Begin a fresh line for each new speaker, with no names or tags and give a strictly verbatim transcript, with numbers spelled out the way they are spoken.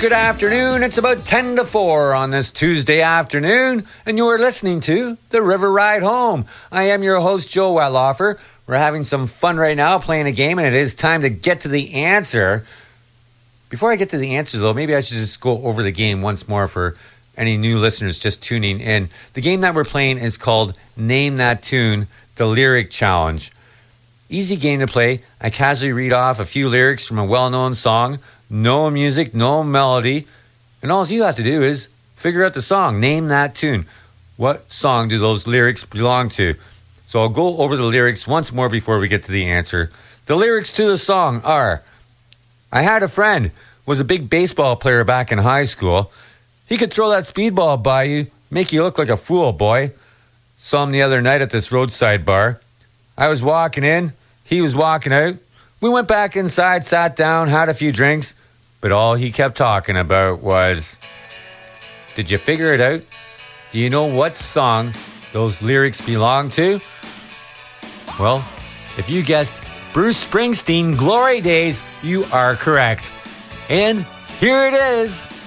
Good afternoon. It's about ten to four on this Tuesday afternoon, and you are listening to The River Ride Home. I am your host, Joe Wettloffer. We're having some fun right now playing a game, and it is time to get to the answer. Before I get to the answer, though, maybe I should just go over the game once more for any new listeners just tuning in. The game that we're playing is called Name That Tune, the Lyric Challenge. Easy game to play. I casually read off a few lyrics from a well-known song. No music, no melody. And all you have to do is figure out the song. Name that tune. What song do those lyrics belong to? So I'll go over the lyrics once more before we get to the answer. The lyrics to the song are, I had a friend, was a big baseball player back in high school. He could throw that speedball by you, make you look like a fool, boy. Saw him the other night at this roadside bar. I was walking in, he was walking out. We went back inside, sat down, had a few drinks, but all he kept talking about was, did you figure it out? Do you know what song those lyrics belong to? Well, if you guessed Bruce Springsteen, Glory Days, you are correct. And here it is.